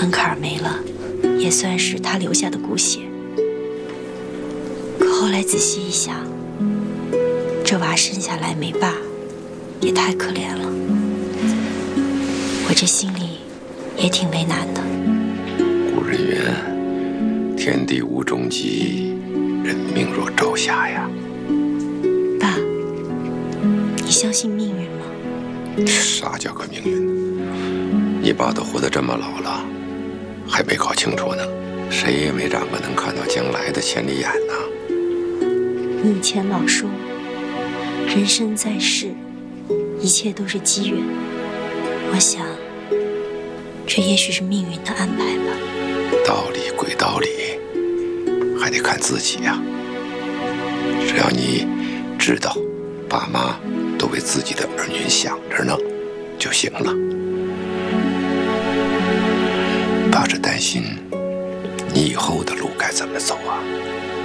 恩卡尔没了，也算是他留下的骨血。可后来仔细一想，这娃生下来没爸，也太可怜了。我这心里也挺为难的。 古人云：“天地无终极，人命若朝霞呀。” 爸，你相信命运吗？ 啥叫个命运？你爸都活得这么老了，还没搞清楚呢。谁也没长个能看到将来的千里眼呢。 你以前老说，人生在世，一切都是机缘。我想，这也许是命运的安排吧。 道理归道理，还得看自己呀。只要你知道，爸妈都为自己的儿女想着呢，就行了。爸是担心你以后的路该怎么走啊。